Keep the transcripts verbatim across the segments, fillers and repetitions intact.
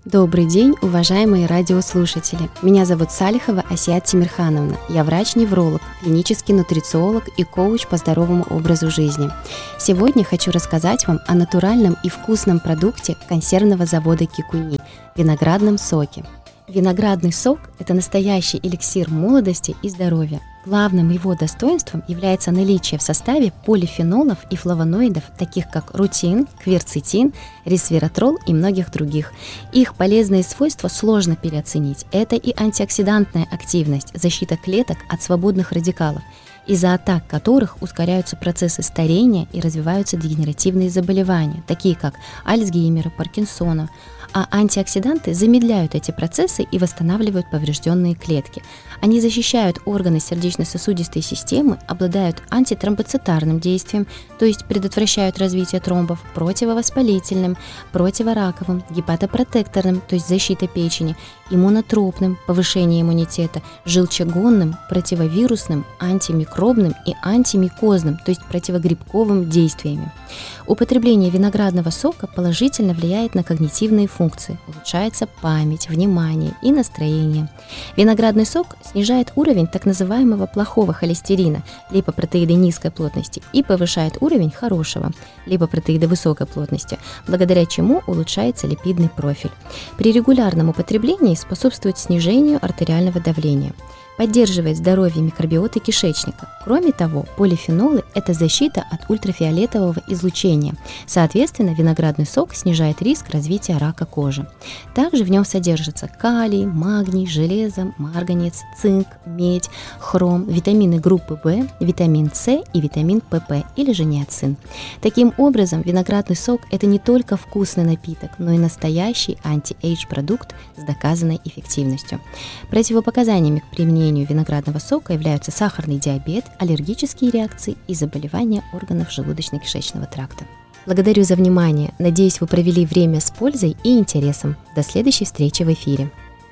Добрый день, уважаемые радиослушатели. Меня зовут Салихова Асият Тимирхановна. Я врач-невролог, клинический нутрициолог и коуч по здоровому образу жизни. Сегодня хочу рассказать вам о натуральном и вкусном продукте консервного завода Кикуни – виноградном соке. Виноградный сок – это настоящий эликсир молодости и здоровья. Главным его достоинством является наличие в составе полифенолов и флавоноидов, таких как рутин, кверцетин, ресвератрол и многих других. Их полезные свойства сложно переоценить. Это и антиоксидантная активность, защита клеток от свободных радикалов, из-за атак которых ускоряются процессы старения и развиваются дегенеративные заболевания, такие как Альцгеймера, Паркинсона. А антиоксиданты замедляют эти процессы и восстанавливают поврежденные клетки. Они защищают органы сердечно-сосудистой системы, обладают антитромбоцитарным действием, то есть предотвращают развитие тромбов, противовоспалительным, противораковым, гепатопротекторным, то есть защита печени, иммунотропным, повышение иммунитета, желчегонным, противовирусным, антимикробным и антимикозным, то есть противогрибковым действиями. Употребление виноградного сока положительно влияет на когнитивные функции, улучшается память, внимание и настроение. Виноградный сок снижает уровень так называемого плохого холестерина, липопротеиды низкой плотности, и повышает уровень хорошего, липопротеиды высокой плотности, благодаря чему улучшается липидный профиль. При регулярном употреблении способствует снижению артериального давления. Поддерживает здоровье микробиоты кишечника. Кроме того, полифенолы – это защита от ультрафиолетового излучения. Соответственно, виноградный сок снижает риск развития рака кожи. Также в нем содержатся калий, магний, железо, марганец, цинк, медь, хром, витамины группы В, витамин С и витамин ПП или же ниацин. Таким образом, виноградный сок – это не только вкусный напиток, но и настоящий анти-эйдж продукт с доказанной эффективностью. Противопоказаниями к применению виноградного сока являются сахарный диабет, аллергические реакции и заболевания органов желудочно-кишечного тракта. Благодарю за внимание. Надеюсь, вы провели время с пользой и интересом. До следующей встречи в эфире.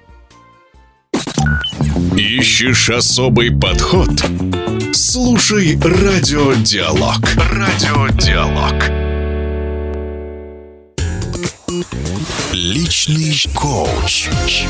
Ищешь особый подход? Слушай Радиодиалог. Радиодиалог. Личный коуч.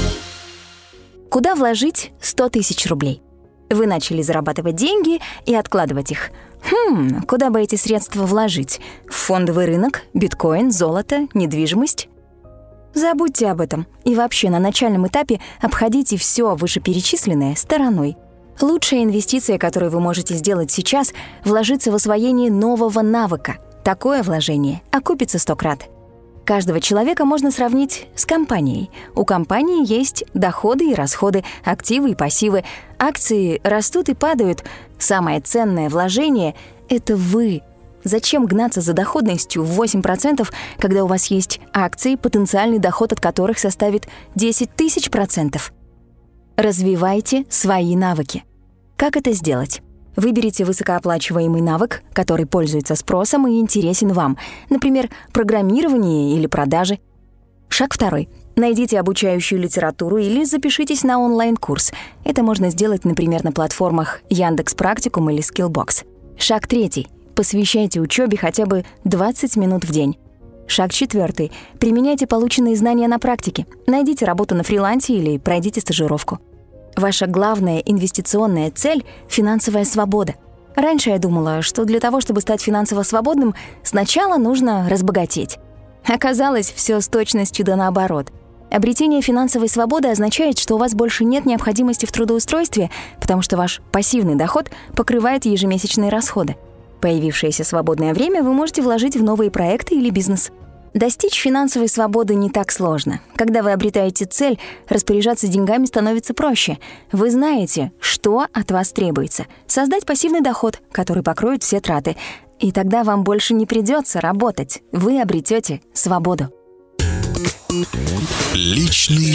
Куда вложить сто тысяч рублей? Вы начали зарабатывать деньги и откладывать их. Хм, куда бы эти средства вложить? В фондовый рынок, биткоин, золото, недвижимость? Забудьте об этом и вообще на начальном этапе обходите все вышеперечисленное стороной. Лучшая инвестиция, которую вы можете сделать сейчас, вложиться в освоение нового навыка. Такое вложение окупится сто крат. Каждого человека можно сравнить с компанией. У компании есть доходы и расходы, активы и пассивы. Акции растут и падают. Самое ценное вложение — это вы. Зачем гнаться за доходностью в восемь процентов, когда у вас есть акции, потенциальный доход от которых составит десять тысяч процентов? Развивайте свои навыки. Как это сделать? Выберите высокооплачиваемый навык, который пользуется спросом и интересен вам, например, программирование или продажи. Шаг второй. Найдите обучающую литературу или запишитесь на онлайн-курс. Это можно сделать, например, на платформах Яндекс.Практикум или Skillbox. Шаг третий. Посвящайте учебе хотя бы двадцать минут в день. Шаг четвертый. Применяйте полученные знания на практике. Найдите работу на фрилансе или пройдите стажировку. Ваша главная инвестиционная цель — финансовая свобода. Раньше я думала, что для того, чтобы стать финансово свободным, сначала нужно разбогатеть. Оказалось, все с точностью да наоборот. Обретение финансовой свободы означает, что у вас больше нет необходимости в трудоустройстве, потому что ваш пассивный доход покрывает ежемесячные расходы. Появившееся свободное время вы можете вложить в новые проекты или бизнес. Достичь финансовой свободы не так сложно. Когда вы обретаете цель, распоряжаться деньгами становится проще. Вы знаете, что от вас требуется. Создать пассивный доход, который покроет все траты. И тогда вам больше не придется работать. Вы обретете свободу. Личный